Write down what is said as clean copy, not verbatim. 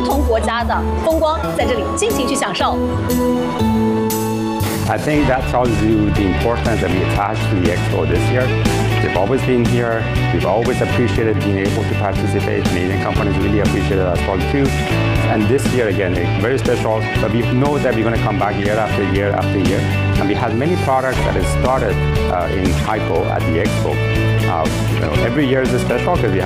同国家的风光在这里尽情去享受。 I think that tells you the importance that we attach to the Expo this year. They've always been here. We've always appreciated being able to participate. Canadian companies really appreciate it as well too. And this year again, very special. But we know that we're going to come back year after year after year. And we have many products that have started in HIPO at the Expo. Every year is special because we have